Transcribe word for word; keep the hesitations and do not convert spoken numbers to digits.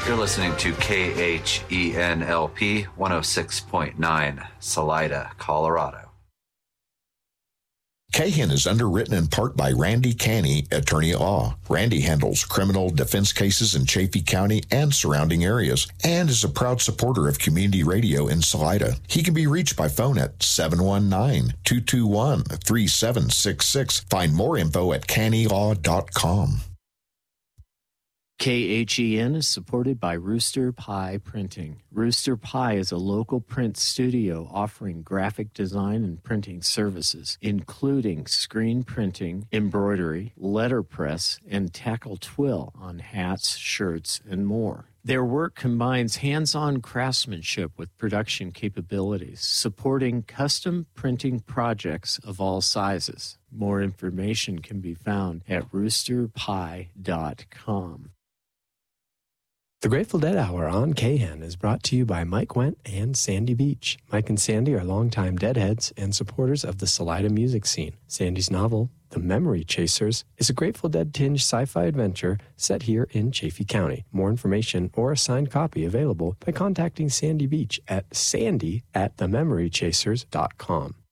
You're listening to K H E N L P one oh six point nine, Salida, Colorado. Cahan is underwritten in part by Randy Canny, attorney at law. Randy handles criminal defense cases in Chaffee County and surrounding areas, and is a proud supporter of community radio in Salida. He can be reached by phone at seven one nine, two two one, three seven six six. Find more info at canny law dot com. K H E N is supported by Rooster Pie Printing. Rooster Pie is a local print studio offering graphic design and printing services, including screen printing, embroidery, letterpress, and tackle twill on hats, shirts, and more. Their work combines hands-on craftsmanship with production capabilities, supporting custom printing projects of all sizes. More information can be found at rooster pie dot com. The Grateful Dead Hour on K H E N is brought to you by Mike Wendt and Sandy Beach. Mike and Sandy are longtime Deadheads and supporters of the Salida music scene. Sandy's novel, The Memory Chasers, is a Grateful Dead-tinged sci-fi adventure set here in Chaffee County. More information or a signed copy available by contacting Sandy Beach at sandy at the memory chasers dot com.